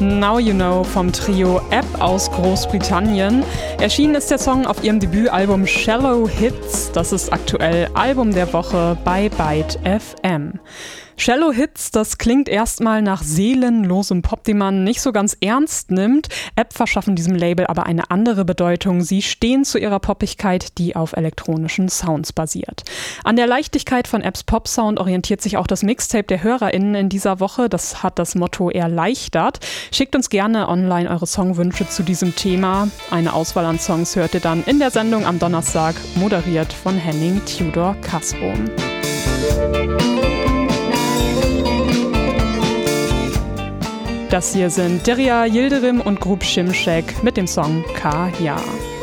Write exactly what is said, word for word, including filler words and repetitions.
Now You Know vom Trio App aus Großbritannien. Erschienen ist der Song auf ihrem Debütalbum Shallow Hits. Das ist aktuell Album der Woche bei Byte F M. Shallow Hits, das klingt erstmal nach seelenlosem Pop, den man nicht so ganz ernst nimmt. App verschaffen diesem Label aber eine andere Bedeutung. Sie stehen zu ihrer Poppigkeit, die auf elektronischen Sounds basiert. An der Leichtigkeit von Apps Pop-Sound orientiert sich auch das Mixtape der HörerInnen in dieser Woche. Das hat das Motto erleichtert. Schickt uns gerne online eure Songwünsche zu diesem Thema. Eine Auswahl an Songs hört ihr dann in der Sendung am Donnerstag, moderiert von Henning Tudor Kasbohm. Das hier sind Derya Yildirim und Grup Şimşek mit dem Song K Ja.